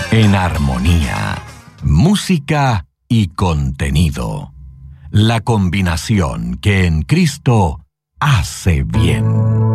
En armonía, música y contenido. La combinación que en Cristo hace bien.